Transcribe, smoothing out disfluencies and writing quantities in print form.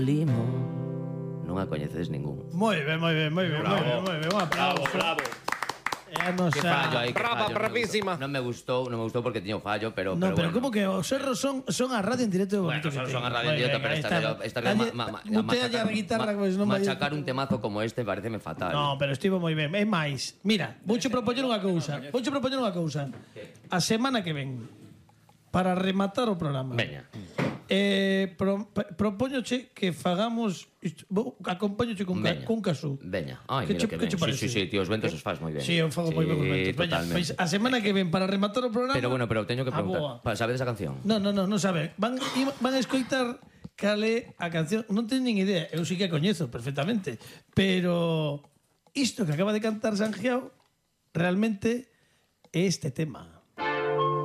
Limón. Non a coñecedes ningún. Moi ben. Un aplauso. Bravo. É a nosa... Que fallo aí, que Brava, fallo. bravísima. Non me gustou porque tiña o fallo, pero No, pero bueno. como que os erros son a radio en directo de Bueno, bonito que son a ten. radio en directo, pero esta Mutea a guitarra, pois non vai... machacar un temazo como este pareceme fatal. No, pero estivo moi ben. É máis. Mira, vouche propoñer unha cousa. A semana que ven, para rematar o programa. Veña. Propóñoche que fagamos acompáñoche Veña. cun casú. Veña. Ai, Que mira che- que que ben. che parece? Sí, tío, os ventos os faz moi ben. Sí, eu fago moi ben os ventos. Veña, totalmente. pois a semana que ven para rematar o programa. Pero bueno, teño que A boa. preguntar. Sabedes a canción? Non sabe. Van a escoitar cal é a canción. Non teñen nin idea. Eu sí que a coñezo perfectamente. Pero isto que acaba de cantar Sangiao realmente é este tema.